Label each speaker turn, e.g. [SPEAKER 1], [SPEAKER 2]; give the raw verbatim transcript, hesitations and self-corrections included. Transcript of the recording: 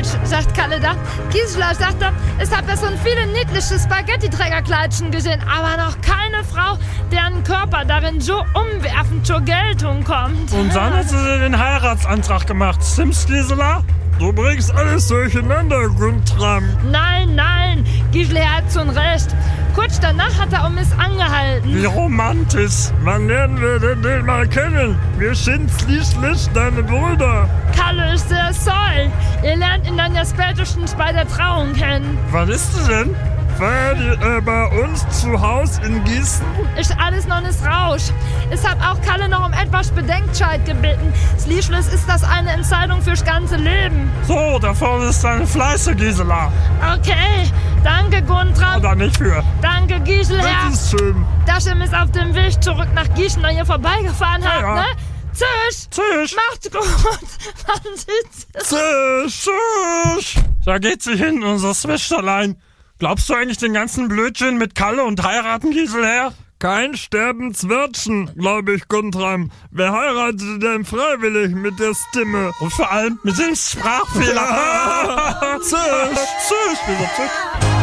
[SPEAKER 1] falsch, sagt Kalle da. Gisela sagt da, es hat ja schon viele niedliche Spaghetti-Trägerkleidchen gesehen, aber noch keine Frau, deren Körper darin so umwerfend zur Geltung kommt.
[SPEAKER 2] Und dann hat sie den Heiratsantrag gemacht. Stimmt's, Gisela? Du bringst alles durcheinander, Guntram.
[SPEAKER 1] Nein, nein, Gisela hat schon recht. Kurz danach hat er um es angehalten.
[SPEAKER 2] Wie romantisch. Wann lernen wir denn den mal kennen? Wir sind schließlich deine Brüder.
[SPEAKER 1] Kalle ist der Soll. Ihr lernt ihn dann ja spätestens bei der Trauung kennen.
[SPEAKER 2] Wann ist sie denn? Feiert ihr äh, bei uns zu Hause in Gießen?
[SPEAKER 1] Ist alles noch nicht Rausch. Ich hab auch Kalle noch um etwas Bedenkzeit gebeten. Schließlich ist das eine Entscheidung fürs ganze Leben.
[SPEAKER 2] So, da vorne ist deine Fleiße, Gisela.
[SPEAKER 1] Okay, danke Guntram.
[SPEAKER 2] Oder nicht für.
[SPEAKER 1] Danke Gisela.
[SPEAKER 2] Bitteschön.
[SPEAKER 1] Dass ihr mich auf dem Weg zurück nach Gießen an ihr vorbeigefahren
[SPEAKER 2] Ja,
[SPEAKER 1] habt,
[SPEAKER 2] ja.
[SPEAKER 1] ne? Tschüss.
[SPEAKER 2] Tschüss.
[SPEAKER 1] Macht's gut. Man sieht's.
[SPEAKER 2] Tschüss. Tschüss. Da geht sie hin, unser Schwesterlein. Glaubst du eigentlich den ganzen Blödsinn mit Kalle und heiraten, Gisela? Kein Sterbenswörtchen, glaube ich, Guntram. Wer heiratet denn freiwillig mit der Stimme? Und vor allem mit dem Sprachfehler. Tschüss. Tschüss. Tschüss.